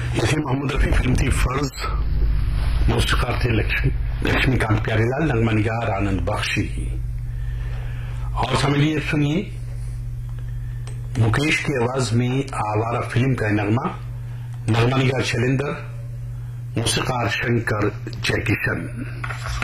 इसे मोहम्मद रफी फिल्म थी फर्ज, मौसीकार थे लक्ष्मीकांत प्यारेलाल, नगमा निगार आनंद बख्शी। और समझिए, सुनिए मुकेश की आवाज में आवारा फिल्म का नगमा निगार शैलेंद्र, मौसीकार शंकर जयकिशन।